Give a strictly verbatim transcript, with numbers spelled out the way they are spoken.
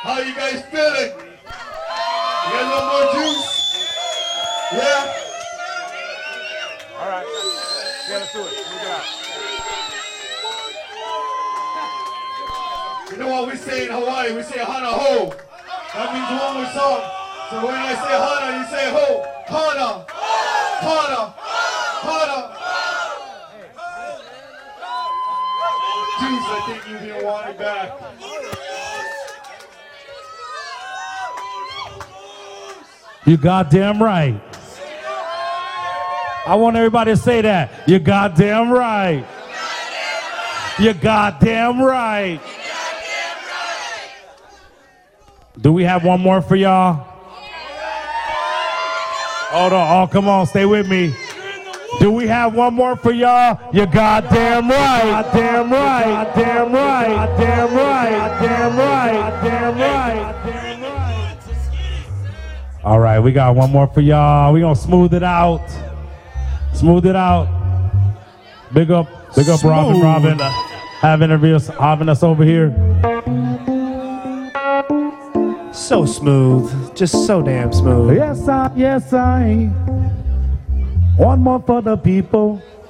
How you guys feeling? You got a little more juice? Yeah? All right. Yeah, let's do it. Move it out. You know what we say in Hawaii? We say hana ho. That means one more song. So when I say hana, you say ho. Hana. Hana. Hana. Juice, I think you've been wanting back. You goddamn right. I want everybody to say that. You goddamn right. You goddamn right. Do we have one more for y'all? Hold on. Oh, come on. Stay with me. Do we have one more for y'all? You goddamn right. Goddamn right. Goddamn right. Goddamn right. Goddamn right. Goddamn right. All right, we got one more for y'all. We gonna smooth it out. Smooth it out. Big up, big up, Robin, Robin. Having us, having us over here. So smooth, just so damn smooth. Yes, I, yes, I. One more for the people.